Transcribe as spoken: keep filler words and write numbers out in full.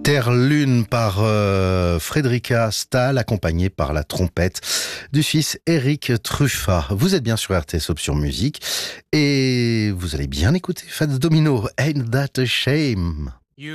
Terre-Lune par euh, Frédérica Stahl, accompagnée par la trompette du fils Eric Truffat. Vous êtes bien sur R T S Option Musique et vous allez bien écouter Fats Domino, Ain't That a Shame.